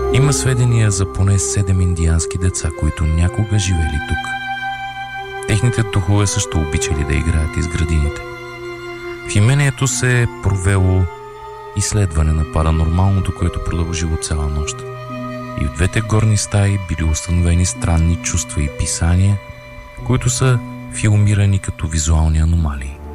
Има сведения за поне 7 индиански деца, които някога живели тук. Техните духове също обичали да играят из градините. В имението се е провело изследване на паранормалното, което продължило цяла нощ. И в двете горни стаи били установени странни чувства и писания, които са филмирани като визуални аномалии.